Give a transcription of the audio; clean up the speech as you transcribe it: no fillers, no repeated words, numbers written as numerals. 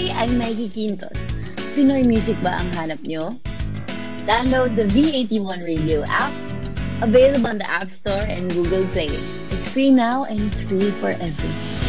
I'm Maggie Quintos. Pinoy music ba ang hanap nyo? Download the V81 Radio app, available on the App Store and Google Play. It's free now and it's free forever.